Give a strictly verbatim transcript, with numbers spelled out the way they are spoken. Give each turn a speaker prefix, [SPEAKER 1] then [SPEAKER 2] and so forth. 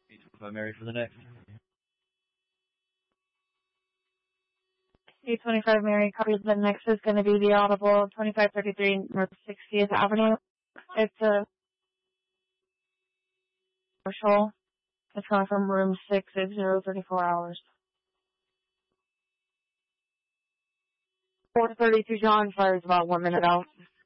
[SPEAKER 1] eight twenty-five Mary for the next.
[SPEAKER 2] eight twenty-five Mary, copy. The next is going to be the Audible twenty-five thirty-three North sixtieth Avenue. It's a commercial. It's coming from room six at zero thirty-four hours.
[SPEAKER 3] four thirty-two John fires about one minute out.